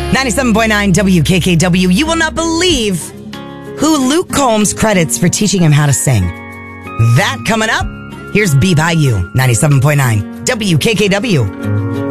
97.9 WKKW. You will not believe who Luke Combs credits for teaching him how to sing. That coming up. Here's Be By You, 97.9 WKKW.